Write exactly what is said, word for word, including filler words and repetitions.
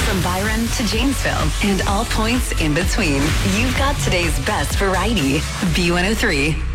From Byron to Janesville and all points in between, you've got today's best variety. B one oh three.